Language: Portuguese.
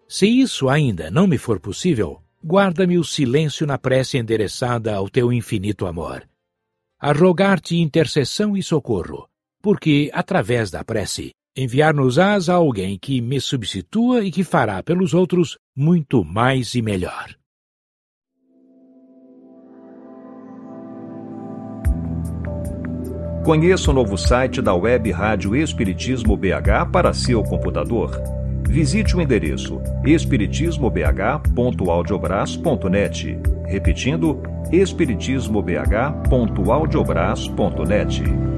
Se isso ainda não me for possível, guarda-me o silêncio na prece endereçada ao teu infinito amor. A rogar-te intercessão e socorro, porque, através da prece, enviar-nos-ás a alguém que me substitua e que fará pelos outros muito mais e melhor. Conheça o novo site da Web Rádio Espiritismo BH para seu computador. Visite o endereço espiritismobh.audiobras.net. Repetindo, espiritismobh.audiobras.net.